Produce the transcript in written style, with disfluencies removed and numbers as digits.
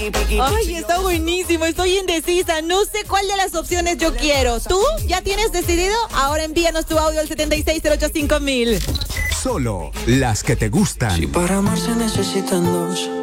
Ay, está buenísimo. Estoy indecisa. No sé cuál de las opciones yo quiero. ¿Tú ya tienes decidido? Ahora envíanos tu audio al 76085000. Solo las que te gustan. Si para amar se necesitan dos,